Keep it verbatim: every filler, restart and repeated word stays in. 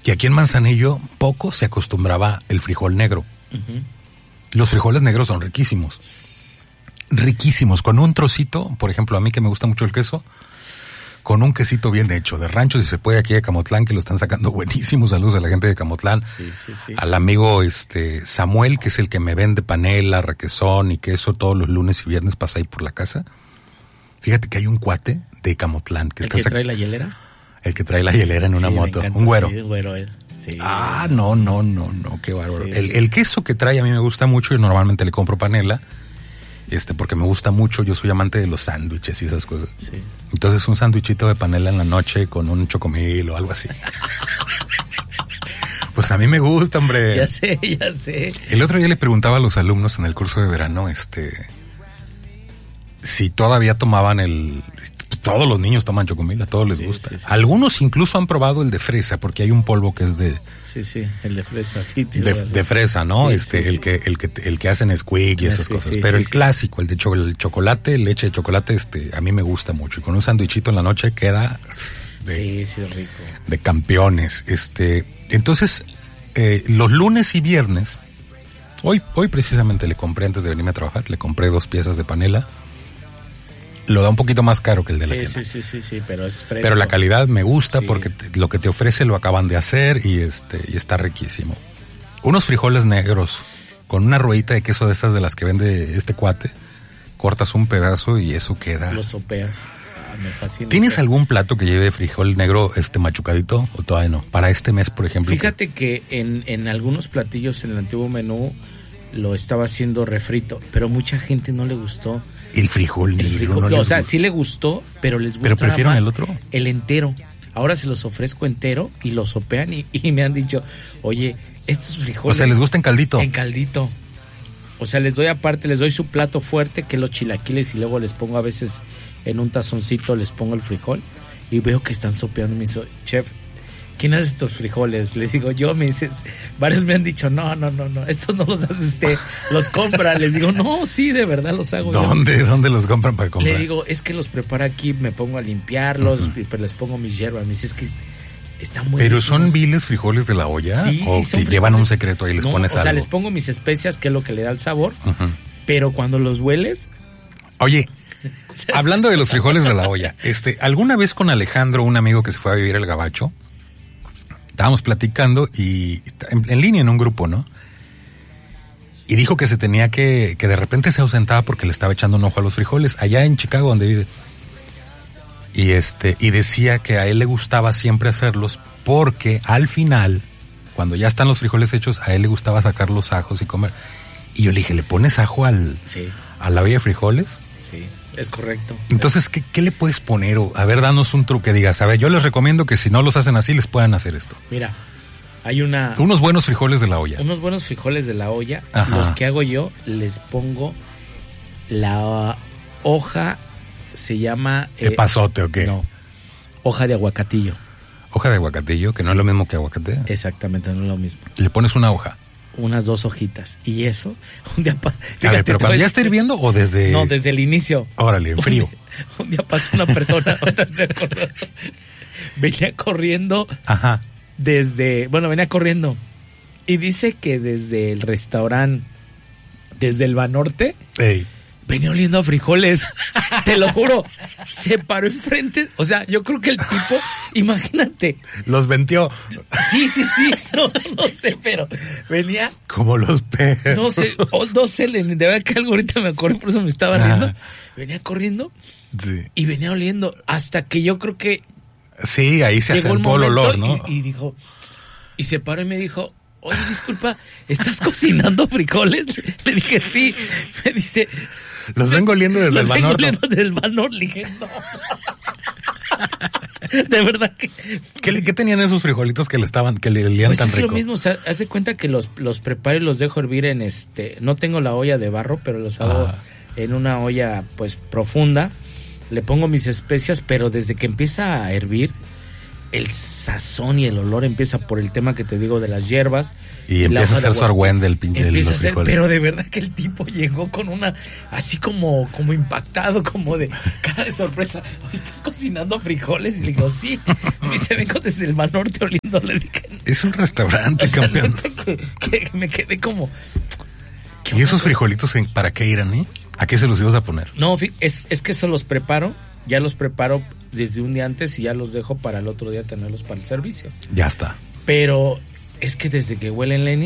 que aquí en Manzanillo poco se acostumbraba el frijol negro. Uh-huh. Los frijoles negros son riquísimos. Riquísimos. Con un trocito, por ejemplo, a mí que me gusta mucho el queso, con un quesito bien hecho, de rancho, si se puede, aquí de Camotlán, que lo están sacando buenísimos. Saludos a la gente de Camotlán. Sí, sí, sí. Al amigo este Samuel, que es el que me vende panela, requesón y queso todos los lunes y viernes, pasa ahí por la casa. Fíjate que hay un cuate de Camotlán. Que ¿El está que sac... trae la hielera? El que trae la hielera en una sí, moto. Encanta, un güero. Sí, un güero él. Sí, ah, no, no, no, no, qué bárbaro. Sí, el, sí. el queso que trae a mí me gusta mucho y normalmente le compro panela. Este, porque me gusta mucho, yo soy amante de los sándwiches y esas cosas. Sí. Entonces un sándwichito de panela en la noche con un chocomil o algo así. Pues a mí me gusta, hombre. Ya sé, ya sé. El otro día le preguntaba a los alumnos en el curso de verano, este, si todavía tomaban el... Todos los niños toman chocomil, a todos les sí, gusta. Sí, sí. Algunos incluso han probado el de fresa, porque hay un polvo que es de... Sí, sí, el de fresa. Sí, de, de fresa, ¿no? Sí, este, sí, el sí. que, el que, el que hacen squeak y esas squeak, cosas. Sí, Pero sí, el sí. clásico, el de cho- el chocolate, leche de chocolate, este, a mí me gusta mucho. Y con un sándwichito en la noche queda de, sí, sí, rico. de campeones. Este, entonces, eh, los lunes y viernes, hoy, hoy precisamente le compré antes de venirme a trabajar, le compré dos piezas de panela. Lo da un poquito más caro que el de la sí, tienda. Sí, sí, sí, sí, pero es fresco. Pero la calidad me gusta sí. porque te, lo que te ofrece lo acaban de hacer y este y está riquísimo. Unos frijoles negros con una ruedita de queso de esas de las que vende este cuate, cortas un pedazo y eso queda. Lo sopeas. Ah, me fascina. ¿Tienes algún plato que lleve frijol negro este machucadito o todavía no? Para este mes, por ejemplo. Fíjate que en, en algunos platillos en el antiguo menú lo estaba haciendo refrito, pero mucha gente no le gustó. El frijol negro. El frijol, no no, o gusta. sea, sí le gustó, pero les gusta ¿Pero prefieren más el otro? El entero. Ahora se los ofrezco entero y lo sopean y, y me han dicho, oye, estos frijoles... O sea, ¿les gusta en caldito? En caldito. O sea, les doy aparte, les doy su plato fuerte, que es los chilaquiles, y luego les pongo a veces en un tazoncito, les pongo el frijol y veo que están sopeando. Me dice, chef, ¿quién hace estos frijoles? Les digo, yo, me dices, varios me han dicho, no, no, no, no, estos no los hace usted, los compra. Les digo, no, sí, de verdad los hago. ¿Dónde, yo. ¿Dónde los compran para comprar? Le digo, es que los preparo aquí, me pongo a limpiarlos, uh-huh. y pues les pongo mis hierbas. Me dice, es que están muy ¿Pero son viles frijoles de la olla? Sí, ¿O sí, son te llevan un secreto y les no, pones o algo? O sea, les pongo mis especias, que es lo que le da el sabor, uh-huh. pero cuando los hueles... Oye, hablando de los frijoles de la olla, este, alguna vez con Alejandro, un amigo que se fue a vivir al Gabacho, estábamos platicando y en, en línea en un grupo, ¿no? Y dijo que se tenía que, que de repente se ausentaba porque le estaba echando un ojo a los frijoles, allá en Chicago donde vive. Y este, y decía que a él le gustaba siempre hacerlos porque al final, cuando ya están los frijoles hechos, a él le gustaba sacar los ajos y comer. Y yo le dije, ¿le pones ajo al, sí, a la olla de frijoles? Sí, es correcto. Entonces, ¿qué, qué le puedes poner? O, a ver, danos un truque, digas, a ver, yo les recomiendo que si no los hacen así, les puedan hacer esto. Mira, hay una... Unos buenos frijoles de la olla. Unos buenos frijoles de la olla. Ajá. Los que hago yo, les pongo la hoja, se llama... ¿De eh, pasote o qué? No, hoja de aguacatillo. Hoja de aguacatillo, que sí. No es lo mismo que aguacate. Exactamente, no es lo mismo. Le pones una hoja. Unas dos hojitas. Y eso, un día... Pa- Fíjate, a ver, pero cuando ya está hirviendo o desde... No, desde el inicio. Órale, en frío. Un día, un día pasó una persona, venía corriendo... Ajá. Desde, bueno, venía corriendo y dice que desde el restaurante, desde el Banorte, hey. venía oliendo a frijoles. Te lo juro, se paró enfrente. O sea, yo creo que el tipo, imagínate. Los venteó. Sí, sí, sí, no, no sé, pero venía. Como los perros. No sé, o, no sé, de verdad que algo ahorita me acuerdo, por eso me estaba riendo. Ah. Venía corriendo sí. y venía oliendo hasta que yo creo que. Sí, ahí se hace el polo olor, ¿no? Y, y dijo, y se paró y me dijo, oye, disculpa, ¿estás cocinando frijoles? Le dije, sí. Me dice... Los vengo oliendo desde los el Banorte. Los vengo oliendo desde el Banorte. Le dije, no. De verdad que... ¿Qué, ¿Qué tenían esos frijolitos que le estaban, que le olían pues tan es rico? Lo mismo, o sea, hace cuenta que los, los preparo y los dejo hervir en este... No tengo la olla de barro, pero los hago ah. en una olla, pues, profunda. Le pongo mis especias, pero desde que empieza a hervir, el sazón y el olor empieza por el tema que te digo de las hierbas. Y empieza a hacer su argüende el pinche de los hacer, frijoles. Pero de verdad que el tipo llegó con una, así como, como impactado, como de cara de sorpresa. ¿Estás cocinando frijoles? Y le digo, sí. Me dice, vengo desde el Banorte oliendo. Le dije, es un restaurante, o sea, campeón. Que, que me quedé como... ¿Y esos frijolitos para qué eran, eh? ¿A qué se los ibas a poner? No, es, es que eso los preparo, ya los preparo desde un día antes y ya los dejo para el otro día tenerlos para el servicio. Ya está. Pero es que desde que huelen Lenny,